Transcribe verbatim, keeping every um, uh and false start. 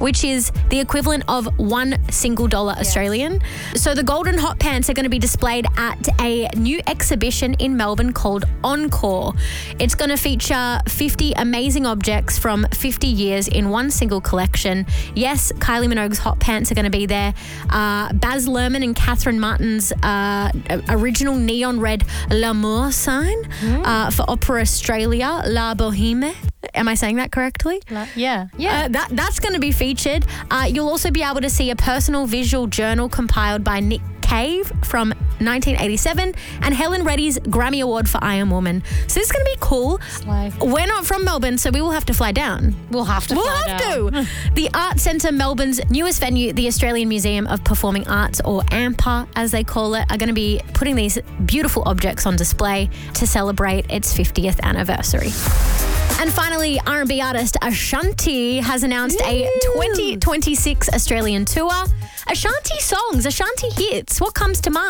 which is the equivalent of one single dollar Yes. Australian. So the golden hot pants are going to be displayed at a new exhibition in Melbourne called Encore. It's going to feature fifty amazing objects from fifty years in one single collection. Yes, Kylie Minogue's hot pants are going to be there. Uh, Baz Luhrmann and Catherine Martin's uh, original neon red L'Amour sign Mm. uh, for Opera Australia, La Boheme. Am I saying that correctly? Yeah. Yeah. Uh, that that's going to be featured. Uh, you'll also be able to see a personal visual journal compiled by Nick Cave from nineteen eighty-seven and Helen Reddy's Grammy Award for I Am Woman. So this is going to be cool. Slay. We're not from Melbourne, so we will have to fly down. We'll have to We'll fly have down. to. The Arts Centre, Melbourne's newest venue, the Australian Museum of Performing Arts, or AMPA as they call it, are going to be putting these beautiful objects on display to celebrate its fiftieth anniversary. And finally, R and B artist Ashanti has announced a twenty twenty-six Australian tour. Ashanti songs, Ashanti hits. What comes to mind?